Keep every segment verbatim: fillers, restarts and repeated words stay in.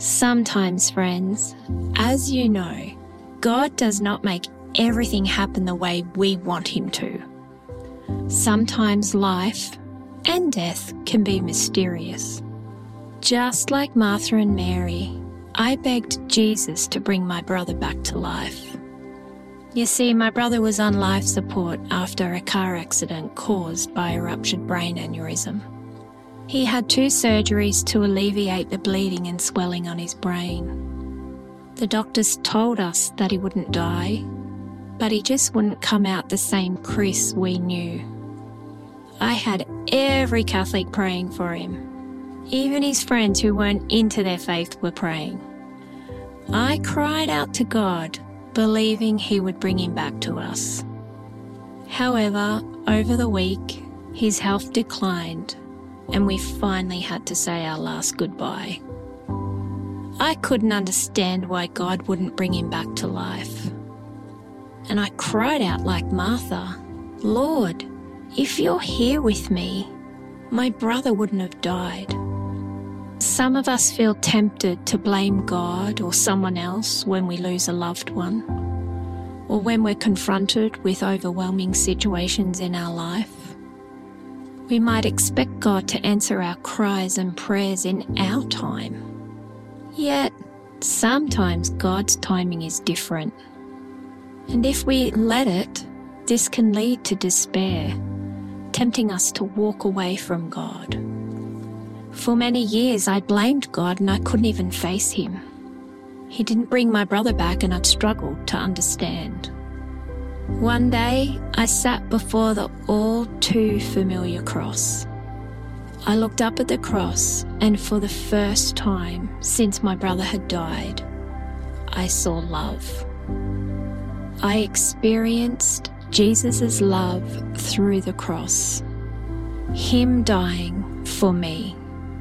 Sometimes, friends, as you know, God does not make everything happen the way we want him to. Sometimes life and death can be mysterious. Just like Martha and Mary, I begged Jesus to bring my brother back to life. You see, my brother was on life support after a car accident caused by a ruptured brain aneurysm. He had two surgeries to alleviate the bleeding and swelling on his brain. The doctors told us that he wouldn't die, but he just wouldn't come out the same Chris we knew. I had every Catholic praying for him. Even his friends who weren't into their faith were praying. I cried out to God, believing he would bring him back to us. However, over the week, his health declined, and we finally had to say our last goodbye. I couldn't understand why God wouldn't bring him back to life. And I cried out like Martha, "Lord, if you're here with me, my brother wouldn't have died." Some of us feel tempted to blame God or someone else when we lose a loved one, or when we're confronted with overwhelming situations in our life. We might expect God to answer our cries and prayers in our time. Yet, sometimes God's timing is different. And if we let it, this can lead to despair, tempting us to walk away from God. For many years, I blamed God and I couldn't even face him. He didn't bring my brother back and I'd struggled to understand. One day, I sat before the all too familiar cross. I looked up at the cross, and for the first time since my brother had died, I saw love. I experienced Jesus' love through the cross, him dying for me.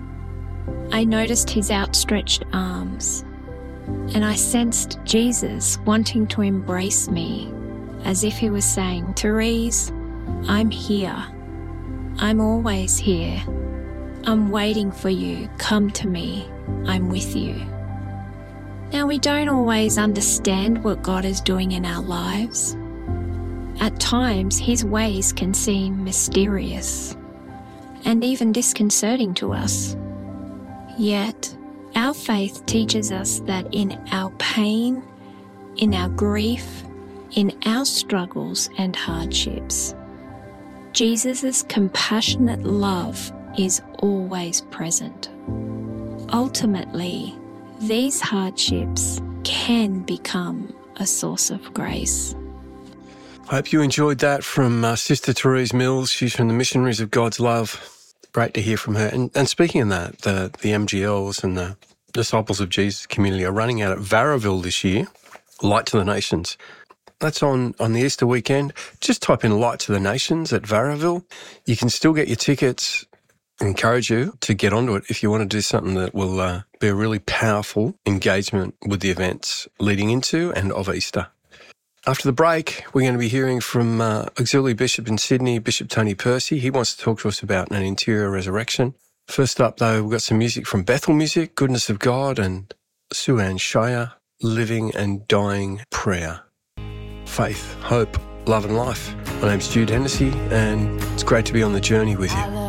I noticed his outstretched arms, and I sensed Jesus wanting to embrace me, as if he was saying, "Therese, I'm here. I'm always here. I'm waiting for you. Come to me. I'm with you." Now, we don't always understand what God is doing in our lives. At times, his ways can seem mysterious and even disconcerting to us. Yet, our faith teaches us that in our pain, in our grief, in our struggles and hardships, Jesus' compassionate love is always present. Ultimately, these hardships can become a source of grace. Hope you enjoyed that from uh, Sister Therese Mills. She's from the Missionaries of God's Love. Great to hear from her. And, and speaking of that, the, the M G Ls and the Disciples of Jesus community are running out at Varaville this year, Light to the Nations. That's on, on the Easter weekend. Just type in Light to the Nations at Varaville. You can still get your tickets. I encourage you to get onto it if you want to do something that will uh, be a really powerful engagement with the events leading into and of Easter. After the break, we're going to be hearing from uh, Auxiliary Bishop in Sydney, Bishop Tony Percy. He wants to talk to us about an interior resurrection. First up, though, we've got some music from Bethel Music, Goodness of God, and Sue Ann Shire, Living and Dying Prayer. Faith, hope, love and life. My name's Jude Hennessy, and it's great to be on the journey with you.